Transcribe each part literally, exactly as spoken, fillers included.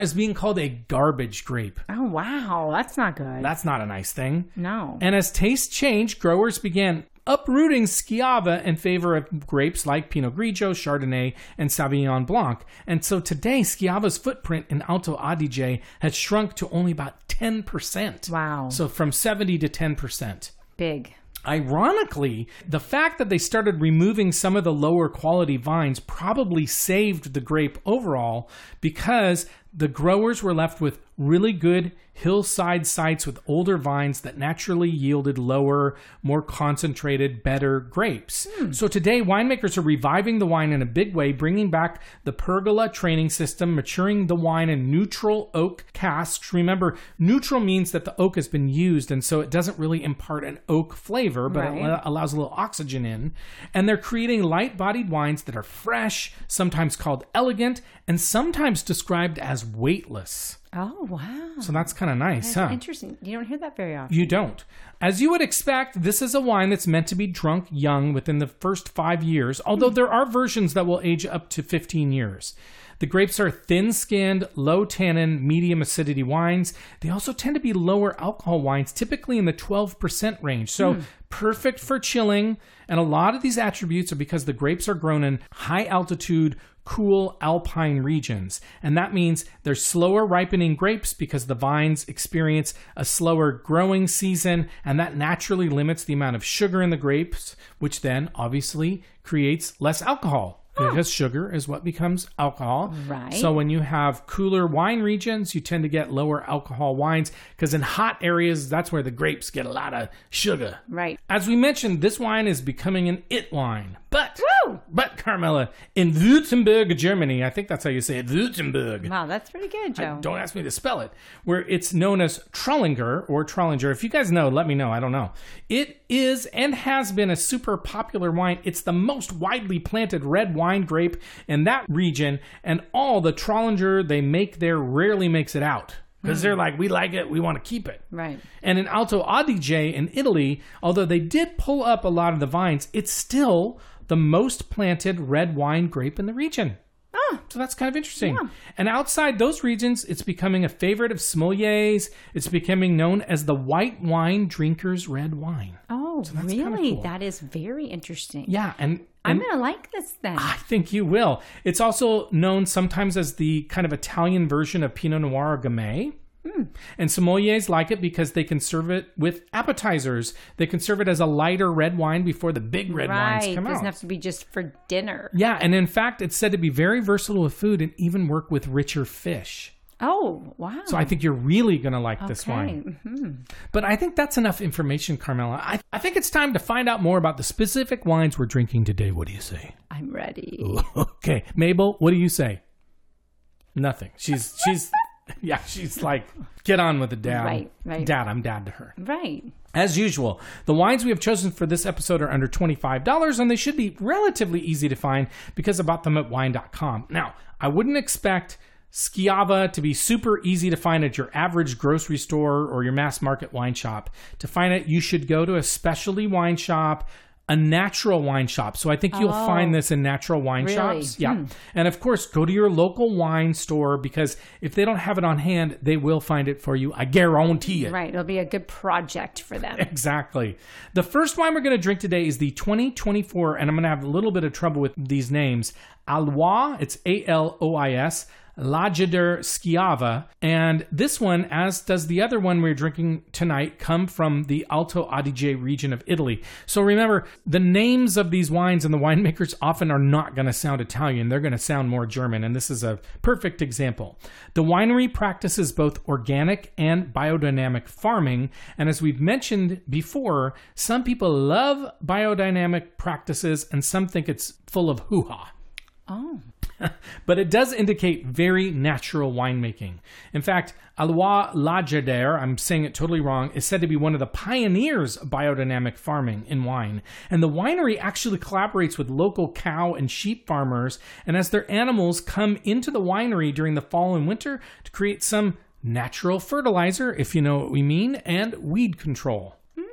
is being called a garbage grape. Oh, wow. That's not good. That's not a nice thing. No. And as tastes changed, growers began uprooting Schiava in favor of grapes like Pinot Grigio, Chardonnay, and Sauvignon Blanc. And so today, Schiava's footprint in Alto Adige has shrunk to only about ten percent. Wow. So from seventy to ten percent. Big. Ironically, the fact that they started removing some of the lower quality vines probably saved the grape overall, because the growers were left with really good hillside sites with older vines that naturally yielded lower, more concentrated, better grapes. Hmm. So today, winemakers are reviving the wine in a big way, bringing back the pergola training system, maturing the wine in neutral oak casks. Remember, neutral means that the oak has been used, and so it doesn't really impart an oak flavor, but right. it allows a little oxygen in. And they're creating light-bodied wines that are fresh, sometimes called elegant, and sometimes described as weightless. Oh, wow. So that's kind of nice, that's huh? Interesting. You don't hear that very often. You don't. As you would expect, this is a wine that's meant to be drunk young within the first five years, although mm. there are versions that will age up to fifteen years. The grapes are thin-skinned, low-tannin, medium acidity wines. They also tend to be lower alcohol wines, typically in the twelve percent range. So mm. perfect for chilling. And a lot of these attributes are because the grapes are grown in high-altitude, cool alpine regions. And that means they're slower ripening grapes because the vines experience a slower growing season, and that naturally limits the amount of sugar in the grapes, which then obviously creates less alcohol. Because sugar is what becomes alcohol. Right. So when you have cooler wine regions, you tend to get lower alcohol wines, because in hot areas, that's where the grapes get a lot of sugar. Right. As we mentioned, this wine is becoming an it wine. But, Woo! but Carmela, in Württemberg, Germany, I think that's how you say it, Württemberg. Wow, that's pretty good, Joe. I, don't ask me to spell it. Where it's known as Trollinger or Trollinger. If you guys know, let me know. I don't know. It is and has been a super popular wine. It's the most widely planted red wine grape in that region, and all the Trollinger they make there rarely makes it out. Because mm. they're like, we like it, we want to keep it. Right. And in Alto Adige in Italy, although they did pull up a lot of the vines, it's still the most planted red wine grape in the region. Oh. So that's kind of interesting. Yeah. And outside those regions, it's becoming a favorite of sommeliers. It's becoming known as the white wine drinker's red wine. Oh, so that's really? cool. That is very interesting. Yeah, and... I'm and going to like this then. I think you will. It's also known sometimes as the kind of Italian version of Pinot Noir or Gamay. Mm. And sommeliers like it because they can serve it with appetizers. They can serve it as a lighter red wine before the big red right. wines come out. It doesn't have to be just for dinner. Yeah, and in fact, it's said to be very versatile with food and even work with richer fish. Oh, wow. So I think you're really going to like okay. this wine. Mm-hmm. But I think that's enough information, Carmela. I, I think it's time to find out more about the specific wines we're drinking today. What do you say? I'm ready. Okay. Mabel, what do you say? Nothing. She's, she's, yeah, she's like, get on with it, Dad. Right, right. Dad, I'm Dad to her. Right. As usual, the wines we have chosen for this episode are under twenty-five dollars, and they should be relatively easy to find because I bought them at wine dot com. Now, I wouldn't expect Schiava to be super easy to find at your average grocery store or your mass market wine shop. To find it, you should go to a specialty wine shop, a natural wine shop. So I think you'll oh, find this in natural wine really? shops. Yeah. Hmm. And of course, go to your local wine store, because if they don't have it on hand, they will find it for you. I guarantee it. Right. It'll be a good project for them. Exactly. The first wine we're going to drink today is the twenty twenty-four, and I'm going to have a little bit of trouble with these names. Alois, it's A L O I S. Lageder Schiava, and this one, as does the other one we're drinking tonight, come from the Alto Adige region of Italy. So remember, the names of these wines and the winemakers often are not going to sound Italian. They're going to sound more German, and this is a perfect example. The winery practices both organic and biodynamic farming, and as we've mentioned before, some people love biodynamic practices and some think it's full of hoo-ha. Oh. But it does indicate very natural winemaking. In fact, Alois Lageder, I'm saying it totally wrong, is said to be one of the pioneers of biodynamic farming in wine. And the winery actually collaborates with local cow and sheep farmers, and as their animals come into the winery during the fall and winter to create some natural fertilizer, if you know what we mean, and weed control. Hmm.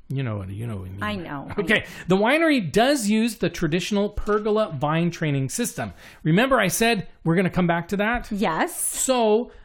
You know what you know what I mean. I know. Okay, the winery does use the traditional pergola vine training system. Remember I said we're going to come back to that? Yes. So